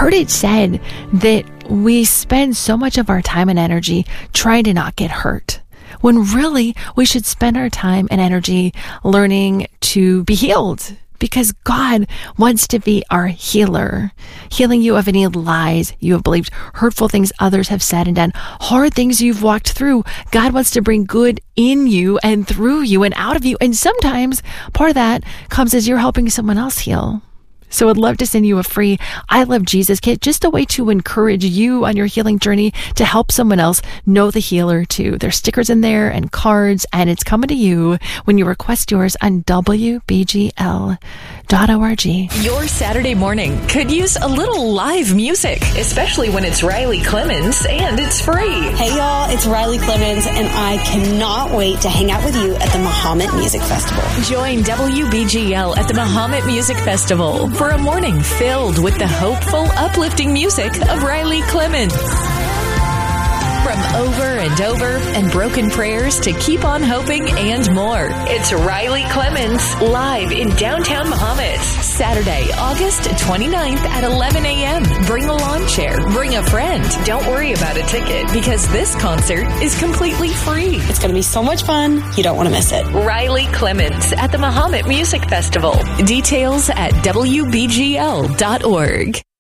heard it said that we spend so much of our time and energy trying to not get hurt, when really we should spend our time and energy learning to be healed, because God wants to be our healer, healing you of any lies you have believed, hurtful things others have said and done, hard things you've walked through. God wants to bring good in you and through you and out of you. And sometimes part of that comes as you're helping someone else heal. So I'd love to send you a free I Love Jesus kit, just a way to encourage you on your healing journey to help someone else know the healer too. There's stickers in there and cards, and it's coming to you when you request yours on WBGL.org. Your Saturday morning could use a little live music, especially when it's Riley Clemens and it's free. Hey y'all, it's Riley Clemens, and I cannot wait to hang out with you at the Mahomet Music Festival. Join WBGL at the Mahomet Music Festival for a morning filled with the hopeful, uplifting music of Riley Clemens. From Over and Over and Broken Prayers to Keep on Hoping and more. It's Riley Clemens live in downtown Mahomet. Saturday, August 29th at 11 a.m. Bring a lawn chair. Bring a friend. Don't worry about a ticket because this concert is completely free. It's going to be so much fun. You don't want to miss it. Riley Clemens at the Mahomet Music Festival. Details at WBGL.org.